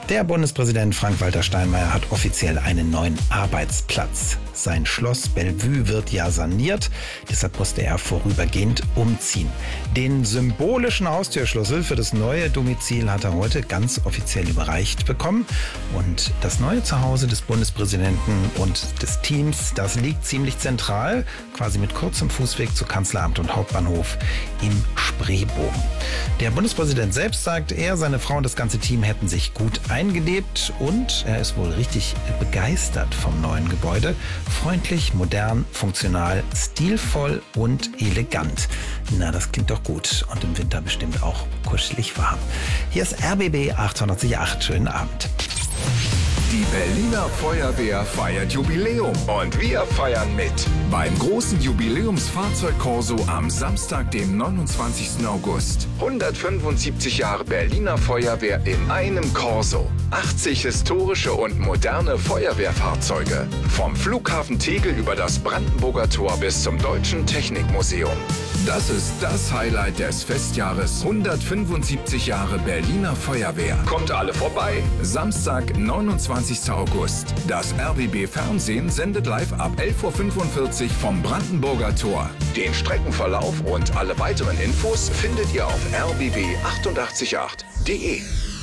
Der Bundespräsident Frank-Walter Steinmeier hat offiziell einen neuen Arbeitsplatz. Sein Schloss Bellevue wird ja saniert, deshalb musste er vorübergehend umziehen. Den symbolischen Haustürschlüssel für das neue Domizil hat er heute ganz offiziell überreicht bekommen. Und das neue Zuhause des Bundespräsidenten und des Teams, das liegt ziemlich zentral, quasi mit kurzem Fußweg zu Kanzleramt und Hauptbahnhof im Spreebogen. Der Bundespräsident selbst sagt, er, seine Frau und das ganze Team hätten sich gut eingelebt und er ist wohl richtig begeistert vom neuen Gebäude. Freundlich, modern, funktional, stilvoll und elegant. Na, das klingt doch gut und im Winter bestimmt auch kuschelig warm. Hier ist RBB 808. Schönen Abend. Die Berliner Feuerwehr feiert Jubiläum und wir feiern mit. Beim großen Jubiläumsfahrzeugkorso am Samstag, dem 29. August. 175 Jahre Berliner Feuerwehr in einem Korso. 80 historische und moderne Feuerwehrfahrzeuge. Vom Flughafen Tegel über das Brandenburger Tor bis zum Deutschen Technikmuseum. Das ist das Highlight des Festjahres 175 Jahre Berliner Feuerwehr. Kommt alle vorbei. Samstag, 29. August. Das RBB Fernsehen sendet live ab 11.45 Uhr vom Brandenburger Tor. Den Streckenverlauf und alle weiteren Infos findet ihr auf rbb888.de.